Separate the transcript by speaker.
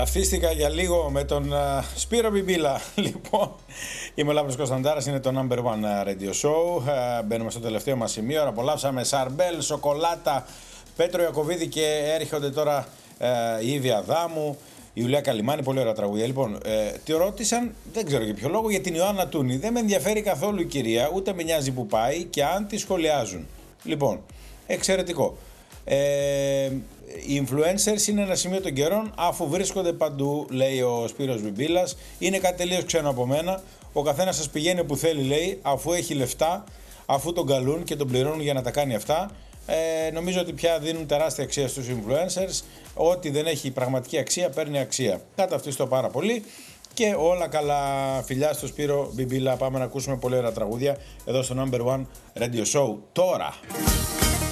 Speaker 1: Καθίστηκα για λίγο με τον Σπύρο Μπιμπίλα. Λοιπόν, είμαι ο Λάμπρος Κωνσταντάρας, είναι το number one radio show. Μπαίνουμε στο τελευταίο μας σημείο. Απολαύσαμε Σαρμπέλ, Σοκολάτα, Πέτρο Ιακωβίδη και έρχονται τώρα η Ήβια Αδάμου, η Ιουλία Καλιμάνη. Πολύ ωραία τραγούδια. Λοιπόν, τη ρώτησαν, δεν ξέρω για ποιο λόγο, για την Ιωάννα Τούνη. Δεν με ενδιαφέρει καθόλου η κυρία, ούτε με νοιάζει που πάει και αν τη σχολιάζουν. Λοιπόν, εξαιρετικό. Οι influencers είναι ένα σημείο των καιρών αφού βρίσκονται παντού, λέει ο Σπύρος Μπιμπίλας. Είναι κάτι τελείως ξένο από μένα. Ο καθένας σας πηγαίνει όπου θέλει, λέει, αφού έχει λεφτά, αφού τον καλούν και τον πληρώνουν για να τα κάνει αυτά. Νομίζω ότι πια δίνουν τεράστια αξία στους influencers. Ό,τι δεν έχει πραγματική αξία παίρνει αξία. Καταυτιστώ πάρα πολύ. Και όλα καλά. Φιλιά στο Σπύρο Μπιμπίλα. Πάμε να ακούσουμε πολύ ωραία τραγούδια εδώ στο number one radio show τώρα.